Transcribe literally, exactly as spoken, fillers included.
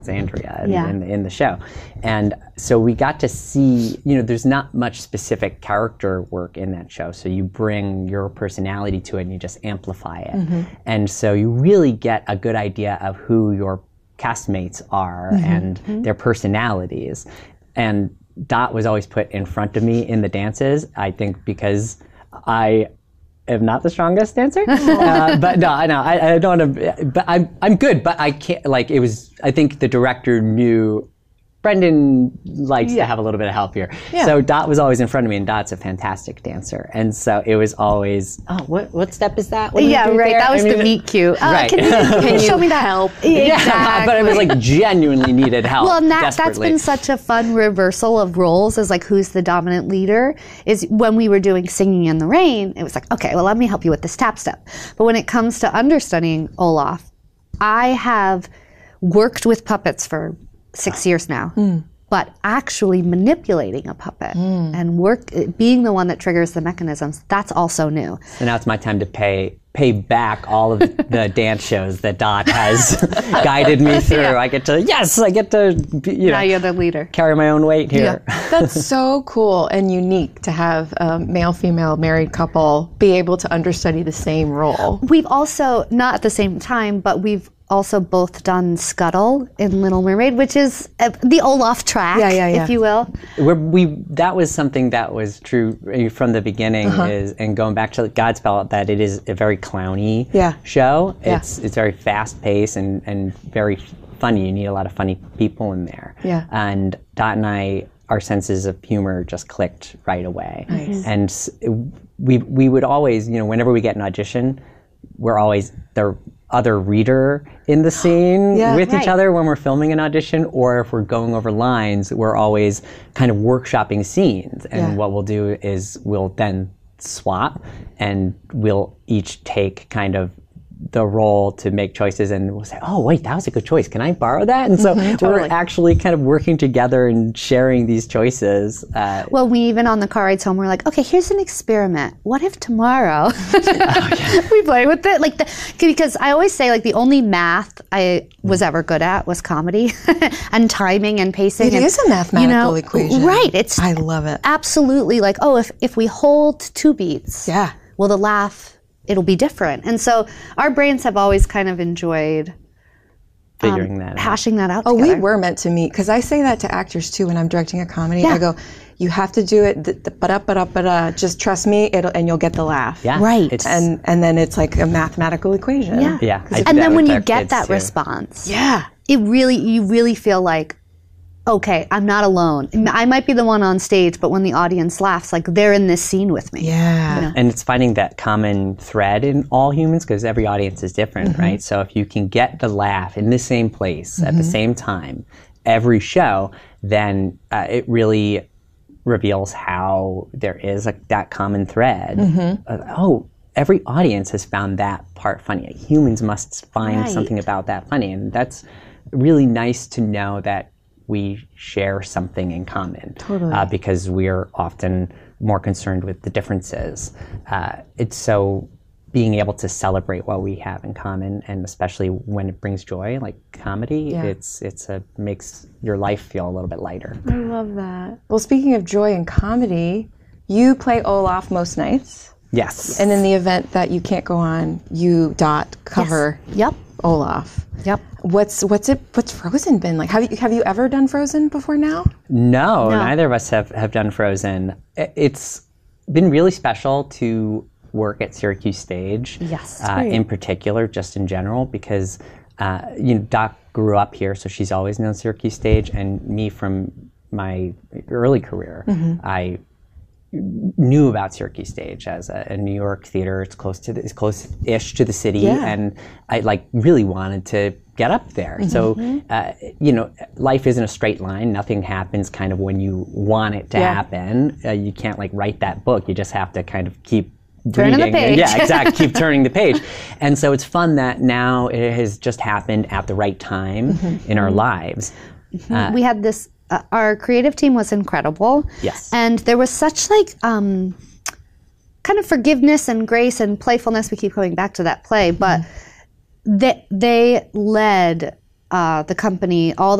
Alexandria in, Yeah. in, in the show. And so we got to see, you know, there's not much specific character work in that show. So you bring your personality to it and you just amplify it. Mm-hmm. And so you really get a good idea of who your castmates are mm-hmm. and mm-hmm. their personalities. And Dot was always put in front of me in the dances, I think because I am not the strongest dancer, uh, but no, I know I, I don't want to. But I'm I'm good, but I can't. Like it was. I think the director knew Brendan likes Yeah. to have a little bit of help here. Yeah. So Dot was always in front of me, and Dot's a fantastic dancer, and so it was always, oh, what what step is that? What do we Yeah, do right. there? That was I mean, the meet cute. Uh, right. Can you, can you show me that help? Yeah, but it was like genuinely needed help. Well, and that, that's desperately. been such a fun reversal of roles as like who's the dominant leader is when we were doing Singing in the Rain, it was like, okay, well, let me help you with this tap step. But when it comes to understudying Olaf, I have worked with puppets for six years now. Mm. But actually manipulating a puppet mm. and work, being the one that triggers the mechanisms, that's also new. So now it's my time to pay pay back all of the dance shows that Dot has guided me through. Yeah. I get to, yes, I get to, be, you know, Now you're the leader. carry my own weight here. Yeah. That's so cool and unique to have a male-female married couple be able to understudy the same role. We've also, not at the same time, but we've also both done Scuttle in Little Mermaid, which is uh, the Olaf track, Yeah, yeah, yeah. if you will. We're, we that was something that was true from the beginning, uh-huh. is and going back to Godspell, that it is a very clowny yeah. show. Yeah. It's it's very fast paced and, and very funny. You need a lot of funny people in there. Yeah. And Dot and I, our senses of humor just clicked right away. Nice. And s- we we would always, you know, whenever we get an audition, we're always the other reader in the scene Yeah, with right. each other when we're filming an audition, or if we're going over lines, we're always kind of workshopping scenes. And Yeah. what we'll do is we'll then swap and we'll each take kind of the role to make choices, and we'll say, oh wait, that was a good choice, can I borrow that? And so Mm-hmm, we're totally. actually kind of working together and sharing these choices. Uh, Well, we even on the car rides home, we're like, okay, here's an experiment. What if tomorrow we play with it? Like, the, because I always say, like, the only math I was ever good at was comedy and timing and pacing. It and, is a mathematical you know, equation. right? It's I love it. absolutely like, oh, if if we hold two beats, Yeah. well, the laugh, it'll be different. And so our brains have always kind of enjoyed figuring um, that out. hashing that out Oh, together. we were meant to meet, because I say that to actors too when I'm directing a comedy. Yeah. I go, you have to do it, th- th- ba-da, ba-da, ba-da, just trust me, it'll, and you'll get the laugh. Yeah, Right. It's, And and then it's like a mathematical equation. Yeah. yeah. I do And that then with when our you get kids, that too. response, Yeah. it really, you really feel like, okay, I'm not alone. I might be the one on stage, but when the audience laughs, like they're in this scene with me. Yeah. And it's finding that common thread in all humans, because every audience is different, Mm-hmm. right? So if you can get the laugh in the same place mm-hmm. at the same time, every show, then uh, it really reveals how there is a, that common thread. Mm-hmm. Uh, oh, every audience has found that part funny. Humans must find Right. something about that funny. And that's really nice to know that we share something in common. Totally. Uh, because we're often more concerned with the differences. Uh, it's so being able to celebrate what we have in common, and especially when it brings joy, like comedy, Yeah. it's it's a makes your life feel a little bit lighter. I love that. Well, speaking of joy and comedy, you play Olaf most nights. Yes. And in the event that you can't go on, you dot cover Yep. Olaf. Yep. What's what's it? What's Frozen been like? Have you have you ever done Frozen before now? No, No. neither of us have, have done Frozen. I- It's been really special to work at Syracuse Stage. Yes. Uh, in particular, just in general, because uh, you know, Doc grew up here, so she's always known Syracuse Stage, and me from my early career, I knew about Syracuse Stage as a, a New York theater. It's close to the, it's close-ish to the city, Yeah. and I like really wanted to get up there. So, uh, you know, life isn't a straight line. Nothing happens kind of when you want it to Yeah. happen. Uh, you can't like write that book. You just have to kind of keep Turning the reading. And- page. yeah, exactly. Keep turning the page. And so it's fun that now it has just happened at the right time in our lives. Uh, we had this, uh, our creative team was incredible. Yes. And there was such like, um, kind of forgiveness and grace and playfulness. We keep going back to that play, but they, they led uh, the company all